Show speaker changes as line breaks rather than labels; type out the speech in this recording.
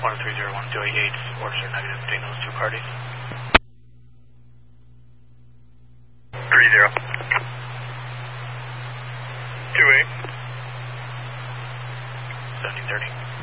1301-288, orders are negative between those two parties.
30. 28.
7030.